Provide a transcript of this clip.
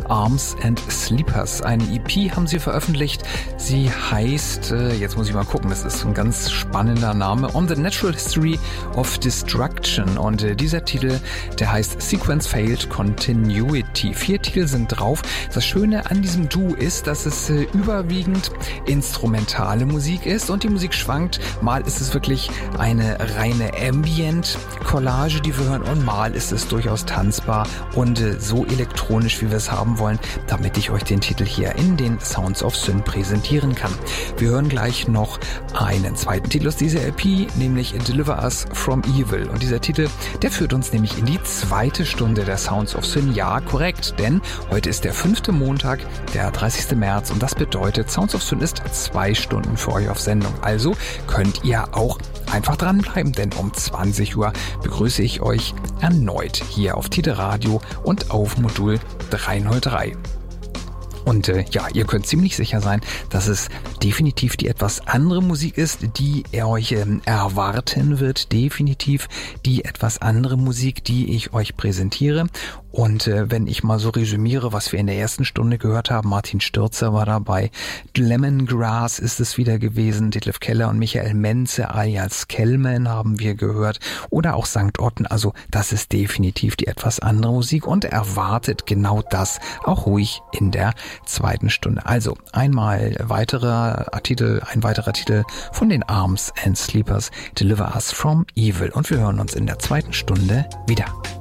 Arms and Sleepers. Eine EP haben sie veröffentlicht. Sie heißt, jetzt muss ich mal gucken, das ist ein ganz spannender Name, On the Natural History of Destruction. Und dieser Titel, der heißt Sequence Failed Continuity. 4 Titel sind drauf. Das Schöne an diesem Duo ist, dass es überwiegend instrumentale Musik ist und die Musik schwankt. Mal ist es wirklich eine reine Ambient-Collage, die wir hören, und mal ist es durchaus tanzbar und so elektronisch, wie wir es haben wollen, damit ich euch den Titel hier in den Sounds of Syn präsentieren kann. Wir hören gleich noch einen zweiten Titel aus dieser EP, nämlich Deliver Us from Evil. Und dieser Titel, der führt uns nämlich in die zweite Stunde der Sounds of Syn. Ja, korrekt, denn heute ist der 5. Montag, der 30. März, und das bedeutet, Sounds of Syn ist 2 Stunden für euch auf Sendung. Also könnt ihr auch einfach dranbleiben, denn um 20 Uhr begrüße ich euch erneut hier auf Tide Radio und auf Modul 303. Und ja, ihr könnt ziemlich sicher sein, dass es definitiv die etwas andere Musik ist, die ihr euch erwarten wird. Definitiv die etwas andere Musik, die ich euch präsentiere. Und wenn ich mal so resümiere, was wir in der ersten Stunde gehört haben, Martin Stürzer war dabei, Lemongrass ist es wieder gewesen, Detlef Keller und Michael Menze alias Kellman haben wir gehört oder auch St. Otten. Also das ist definitiv die etwas andere Musik und erwartet genau das auch ruhig in der zweiten Stunde. Also ein weiterer Titel von den Arms and Sleepers, Deliver Us from Evil. Und wir hören uns in der zweiten Stunde wieder.